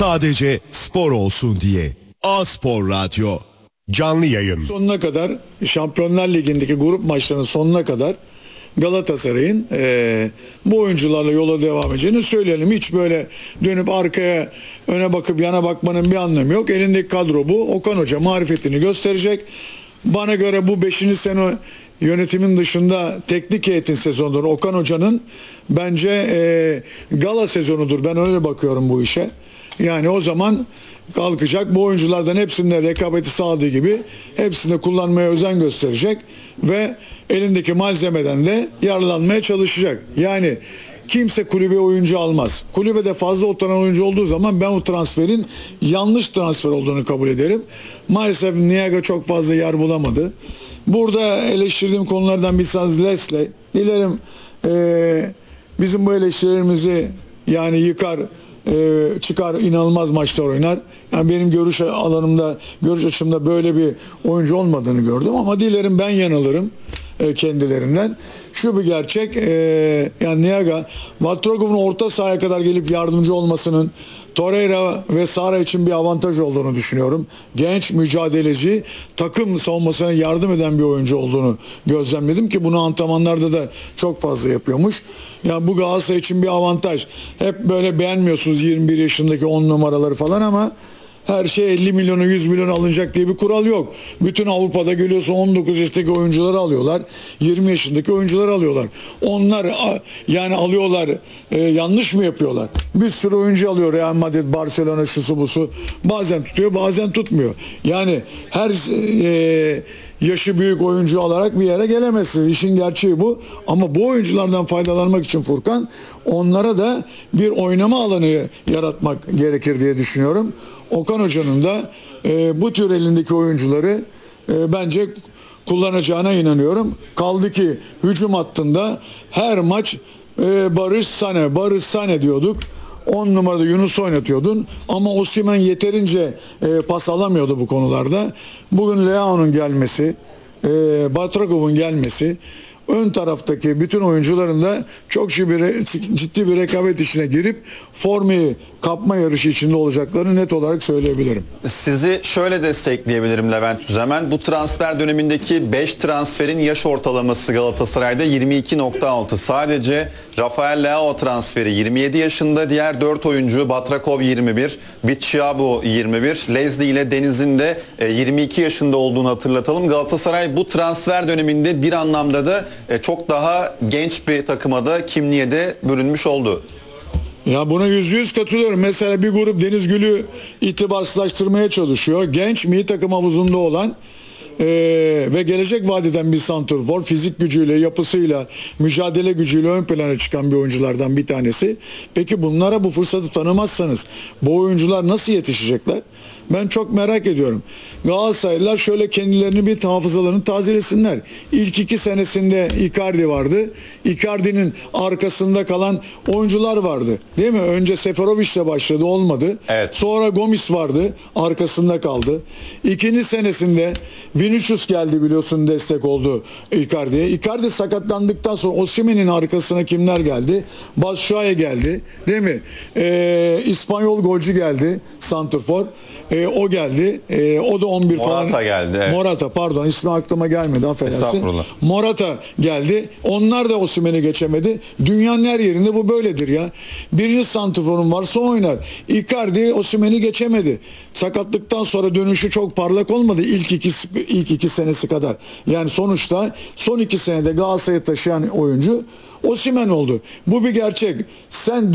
Sadece spor olsun diye. A-Spor Radyo. Canlı yayın. Sonuna kadar Şampiyonlar Ligi'ndeki grup maçlarının sonuna kadar Galatasaray'ın bu oyuncularla yola devam edeceğini söyleyelim. Hiç böyle dönüp arkaya öne bakıp yana bakmanın bir anlamı yok. Elindeki kadro bu. Okan Hoca marifetini gösterecek. Bana göre bu 5. sene yönetimin dışında teknik heyetin sezonudur. Okan Hoca'nın bence gala sezonudur. Ben öyle bakıyorum bu işe. Yani o zaman kalkacak, bu oyunculardan hepsinde rekabeti sağladığı gibi hepsini kullanmaya özen gösterecek ve elindeki malzemeden de yararlanmaya çalışacak. Yani kimse kulübe oyuncu almaz. Kulübede fazla oturan oyuncu olduğu zaman ben o transferin yanlış transfer olduğunu kabul ederim. Maalesef Niaga çok fazla yer bulamadı. Burada eleştirdiğim konulardan bir tanesi Leslie. Dilerim bizim bu eleştirilerimizi yani yıkar, çıkar, inanılmaz maçlar oynar. Yani benim görüş açımda böyle bir oyuncu olmadığını gördüm ama dilerim ben yanılırım kendilerinden. Şu bir gerçek, yani Niaga, Vatrogov'un orta sahaya kadar gelip yardımcı olmasının Torreira ve Sara için bir avantaj olduğunu düşünüyorum. Genç, mücadeleci, takım savunmasına yardım eden bir oyuncu olduğunu gözlemledim ki bunu antrenmanlarda da çok fazla yapıyormuş. Yani bu Galatasaray için bir avantaj. Hep böyle beğenmiyorsunuz 21 yaşındaki 10 numaraları falan ama her şey 50 milyonu 100 milyon alınacak diye bir kural yok. Bütün Avrupa'da geliyorsa 19 yaşındaki oyuncuları alıyorlar. 20 yaşındaki oyuncuları alıyorlar. Onlar yani alıyorlar, yanlış mı yapıyorlar? Bir sürü oyuncu alıyor Real Madrid, Barcelona, şusu busu. Bazen tutuyor, bazen tutmuyor. Yani her yaşı büyük oyuncu alarak bir yere gelemezsiniz. İşin gerçeği bu. Ama bu oyunculardan faydalanmak için Furkan, onlara da bir oynama alanı yaratmak gerekir diye düşünüyorum. Okan Hoca'nın da bu tür elindeki oyuncuları bence kullanacağına inanıyorum. Kaldı ki hücum hattında her maç Barış Sane diyorduk. 10 numarada Yunus oynatıyordun ama Osimhen yeterince pas alamıyordu bu konularda. Bugün Leao'nun gelmesi, Batrakov'un gelmesi, ön taraftaki bütün oyuncuların da çok ciddi bir rekabet içine girip formayı kapma yarışı içinde olacaklarını net olarak söyleyebilirim. Sizi şöyle destekleyebilirim Levent Üzemen. Bu transfer dönemindeki 5 transferin yaş ortalaması Galatasaray'da 22.6. Sadece Rafael Leao transferi 27 yaşında. Diğer 4 oyuncu Batrakov 21, Bicciabu 21, Leslie ile Deniz'in de 22 yaşında olduğunu hatırlatalım. Galatasaray bu transfer döneminde bir anlamda da çok daha genç bir takıma da kimliğe de bürünmüş oldu. Ya buna %100 katılıyorum. Mesela bir grup Deniz Gül'ü itibarsızlaştırmaya çalışıyor. Genç milli takım havuzunda olan ve gelecek vadeden bir santrfor, fizik gücüyle, yapısıyla, mücadele gücüyle ön plana çıkan bir oyunculardan bir tanesi. Peki bunlara bu fırsatı tanımazsanız bu oyuncular nasıl yetişecekler? Ben çok merak ediyorum. Galatasaraylılar şöyle kendilerini bir hafızalarını tazelesinler. İlk 2 senesinde Icardi vardı. Icardi'nin arkasında kalan oyuncular vardı. Değil mi? Önce Seferovic'le başladı, olmadı. Evet. Sonra Gomis vardı, arkasında kaldı. İkinci senesinde Vinicius geldi, biliyorsun, destek oldu Icardi'ye. Icardi sakatlandıktan sonra Osimhen'in arkasına kimler geldi? Batshuayi geldi. Değil mi? İspanyol golcü geldi, santrfor. O geldi. O da 11 Morata falan. Morata geldi. Evet. Morata, pardon, ismi aklıma gelmedi, affedersin. Estağfurullah. Morata geldi. Onlar da Osimhen'i geçemedi. Dünyanın her yerinde bu böyledir ya. Birinci santrforun varsa oynar. Icardi Osimhen'i geçemedi. Sakatlıktan sonra dönüşü çok parlak olmadı ilk iki senesi kadar. Yani sonuçta son 2 senede Galatasaray'ı taşıyan oyuncu Osimhen oldu. Bu bir gerçek. Sen